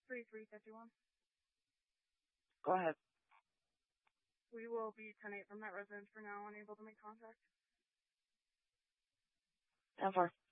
3351. Go ahead. We will be 10-8 from that residence for now, unable to make contact. 10-4.